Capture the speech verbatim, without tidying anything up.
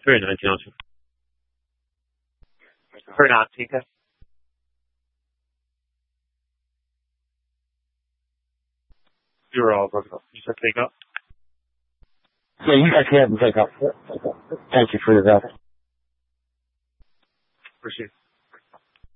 Very nice, Johnson. Very nice, Tika. You're all broken up. You said take up? Yeah, you guys can have them take up. Thank you for your help. Appreciate it.